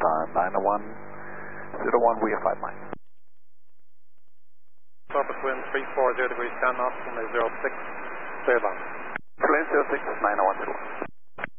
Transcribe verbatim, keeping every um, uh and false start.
uh, nine oh one, zero one, we have five nine. Surface wind three four zero degrees ten knots, runway zero six, clear land. Clear zero six, nine oh one, zero one.